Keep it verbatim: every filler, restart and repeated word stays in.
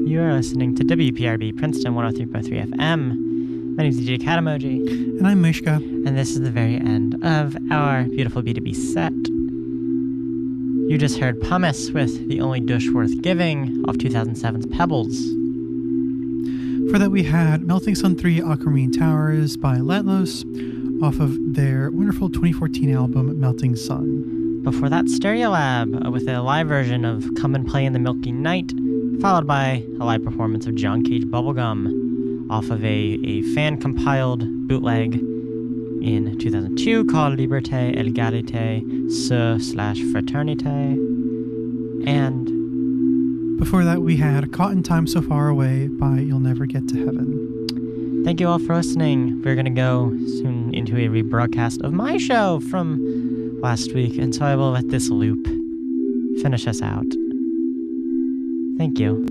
You are listening to W P R B Princeton one oh three point three F M. My name is D J Cat Emoji. And I'm Mishka. And this is the very end of our beautiful B two B set. You just heard Pumice with The Only Dush Worth Giving off two thousand seven's Pebbles. For that we had Melting Sun three Aquamarine Towers by Latlos off of their wonderful twenty fourteen album Melting Sun. Before that, Stereolab with a live version of Come and Play in the Milky Night, followed by a live performance of John Cage Bubblegum off of a, a fan-compiled bootleg in two thousand two called Liberté, Égalité, Ce slash Fraternité. And before that, we had Caught in Time So Far Away by You'll Never Get to Heaven. Thank you all for listening. We're going to go soon into a rebroadcast of my show from last week, and so I will let this loop finish us out. Thank you.